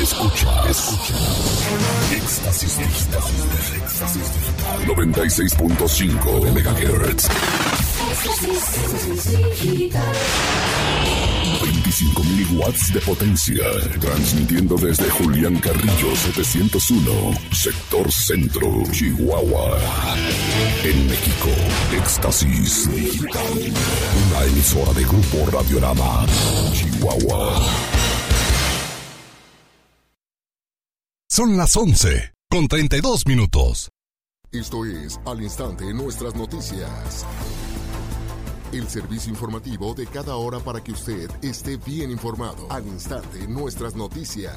Escucha. Éxtasis Digital. 96.5 MHz. 25.000 watts de potencia. Transmitiendo desde Julián Carrillo 701, sector centro, Chihuahua. En México, Éxtasis Digital. Una emisora de Grupo Radiorama, Chihuahua. Son las 11:32. Esto es Al Instante Nuestras Noticias. El servicio informativo de cada hora para que usted esté bien informado. Al Instante Nuestras Noticias.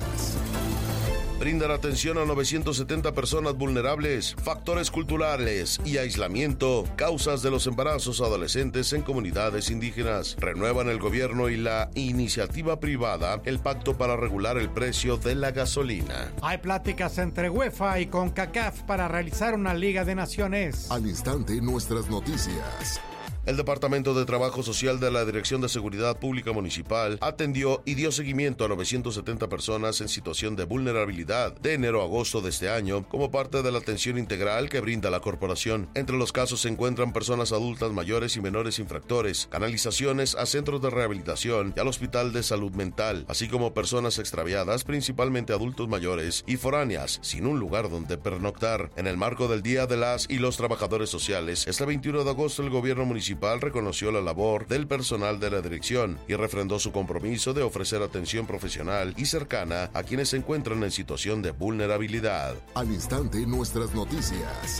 Brindan atención a 970 personas vulnerables, factores culturales y aislamiento, causas de los embarazos adolescentes en comunidades indígenas. Renuevan el gobierno y la iniciativa privada el pacto para regular el precio de la gasolina. Hay pláticas entre UEFA y CONCACAF para realizar una Liga de Naciones. Al Instante Nuestras Noticias. El Departamento de Trabajo Social de la Dirección de Seguridad Pública Municipal atendió y dio seguimiento a 970 personas en situación de vulnerabilidad de enero a agosto de este año como parte de la atención integral que brinda la corporación. Entre los casos se encuentran personas adultas mayores y menores infractores, canalizaciones a centros de rehabilitación y al Hospital de Salud Mental, así como personas extraviadas, principalmente adultos mayores y foráneas, sin un lugar donde pernoctar. En el marco del Día de las y los Trabajadores Sociales, este 21 de agosto el gobierno municipal reconoció la labor del personal de la dirección y refrendó su compromiso de ofrecer atención profesional y cercana a quienes se encuentran en situación de vulnerabilidad. Al Instante Nuestras Noticias.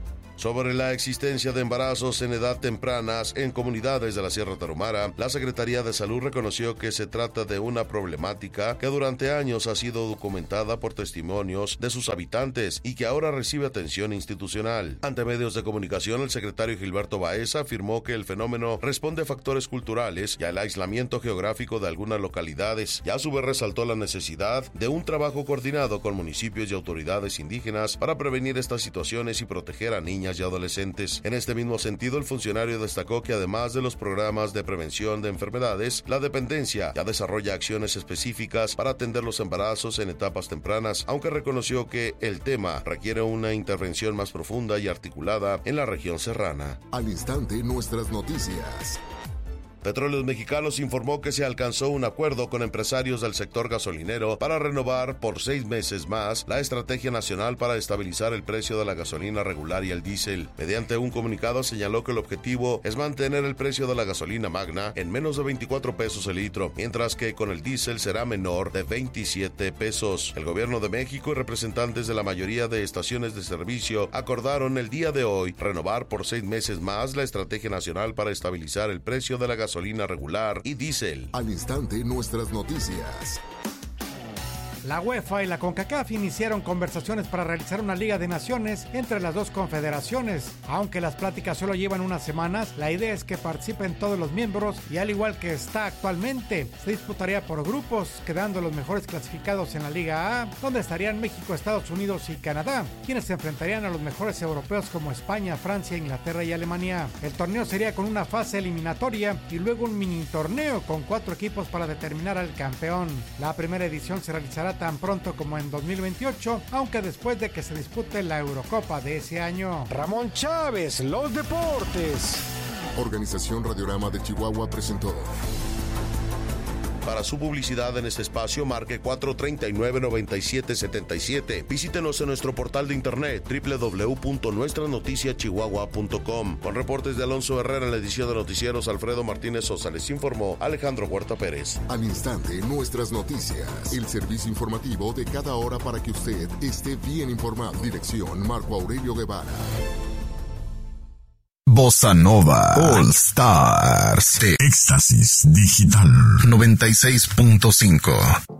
Sobre la existencia de embarazos en edad tempranas en comunidades de la Sierra Tarahumara, la Secretaría de Salud reconoció que se trata de una problemática que durante años ha sido documentada por testimonios de sus habitantes y que ahora recibe atención institucional. Ante medios de comunicación, el secretario Gilberto Baeza afirmó que el fenómeno responde a factores culturales y al aislamiento geográfico de algunas localidades, y a su vez resaltó la necesidad de un trabajo coordinado con municipios y autoridades indígenas para prevenir estas situaciones y proteger a niñas y adolescentes. En este mismo sentido, el funcionario destacó que además de los programas de prevención de enfermedades, la dependencia ya desarrolla acciones específicas para atender los embarazos en etapas tempranas, aunque reconoció que el tema requiere una intervención más profunda y articulada en la región serrana. Al Instante Nuestras Noticias. Petróleos Mexicanos informó que se alcanzó un acuerdo con empresarios del sector gasolinero para renovar por 6 meses más la estrategia nacional para estabilizar el precio de la gasolina regular y el diésel. Mediante un comunicado señaló que el objetivo es mantener el precio de la gasolina magna en menos de 24 pesos el litro, mientras que con el diésel será menor de 27 pesos. El gobierno de México y representantes de la mayoría de estaciones de servicio acordaron el día de hoy renovar por 6 meses más la estrategia nacional para estabilizar el precio de la gasolina regular y diésel. Al Instante Nuestras Noticias. La UEFA y la CONCACAF iniciaron conversaciones para realizar una Liga de Naciones entre las dos confederaciones. Aunque las pláticas solo llevan unas semanas, la idea es que participen todos los miembros y al igual que está actualmente, se disputaría por grupos, quedando los mejores clasificados en la Liga A, donde estarían México, Estados Unidos y Canadá, quienes se enfrentarían a los mejores europeos como España, Francia, Inglaterra y Alemania. El torneo sería con una fase eliminatoria y luego un mini torneo con 4 equipos para determinar al campeón. La primera edición se realizará tan pronto como en 2028, aunque después de que se dispute la Eurocopa de ese año. Ramón Chávez, los deportes. Organización Radiorama de Chihuahua presentó. Para su publicidad en este espacio, marque 439-9777. Visítenos en nuestro portal de internet www.nuestranoticiachihuahua.com. Con reportes de Alonso Herrera en la edición de Noticieros, Alfredo Martínez Sosa, les informó Alejandro Huerta Pérez. Al Instante Nuestras Noticias. El servicio informativo de cada hora para que usted esté bien informado. Dirección Marco Aurelio Guevara. Bossa Nova All Stars de Éxtasis Digital 96.5.